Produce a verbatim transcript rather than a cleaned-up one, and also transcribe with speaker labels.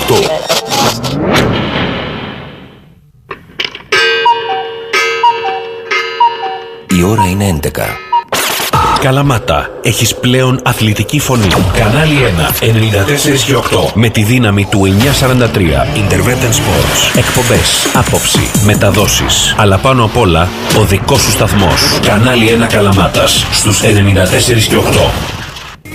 Speaker 1: οκτώ. Η ώρα είναι έντεκα.
Speaker 2: Καλαμάτα, έχεις πλέον αθλητική φωνή. Κανάλι ένα, ενενήντα τέσσερα και οκτώ. Με τη δύναμη του εννιακόσια σαράντα τρία. Intervention Sports. Εκπομπές, άποψη, μεταδόσεις. Αλλά πάνω απ' όλα, ο δικός σου σταθμός. Κανάλι ένα Καλαμάτας, στους ενενήντα τέσσερα και οκτώ.